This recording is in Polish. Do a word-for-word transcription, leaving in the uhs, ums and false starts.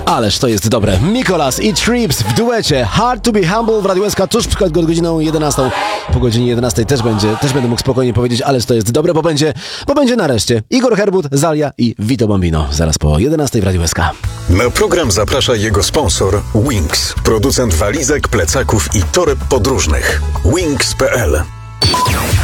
Ależ to jest dobre. Mikolas i Trips w duecie Hard to be Humble w Radiu S K tuż przed godziną jedenastą. Po godzinie jedenastej też będzie, też będę mógł spokojnie powiedzieć, ależ to jest dobre, bo będzie, bo będzie nareszcie Igor Herbut, Zalia i Vito Bambino. Zaraz po jedenastej w Radiu S K. Na program zaprasza jego sponsor Wings, producent walizek, plecaków i toreb podróżnych. Wings kropka p l